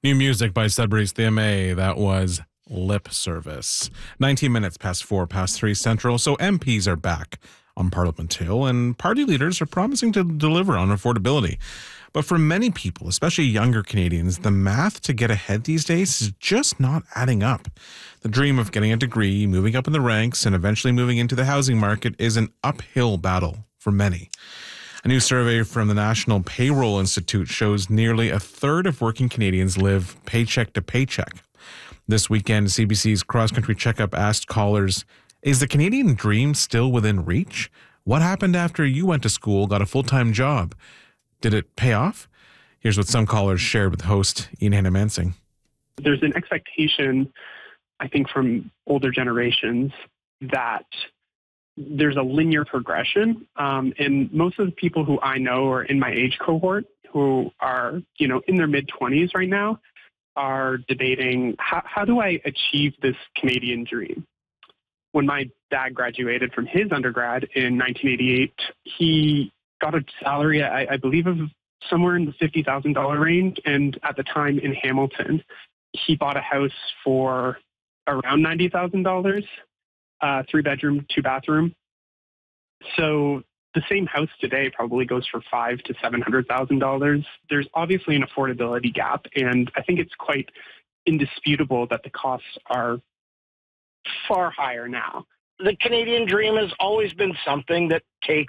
New music by Sudbury's TMA. That was Lip Service. 19 minutes past 3 Central. So MPs are back on Parliament Hill, and party leaders are promising to deliver on affordability. But for many people, especially younger Canadians, the math to get ahead these days is just not adding up. The dream of getting a degree, moving up in the ranks, and eventually moving into the housing market is an uphill battle for many. A new survey from the National Payroll Institute shows nearly a third of working Canadians live paycheck to paycheck. This weekend, CBC's Cross Country Checkup asked callers, is the Canadian dream still within reach? What happened after you went to school, got a full-time job? Did it pay off? Here's what some callers shared with host Ian Hannah-Mansing. There's an expectation, I think, from older generations that there's a linear progression. And most of the people who I know are in my age cohort who are, in their mid-20s right now are debating, how do I achieve this Canadian dream? When my dad graduated from his undergrad in 1988, he got a salary, I believe, of somewhere in the $50,000 range. And at the time in Hamilton, he bought a house for around $90,000, 3-bedroom, 2-bathroom. So the same house today probably goes for $500,000 to $700,000. There's obviously an affordability gap, and I think it's quite indisputable that the costs are far higher now. The Canadian dream has always been something that takes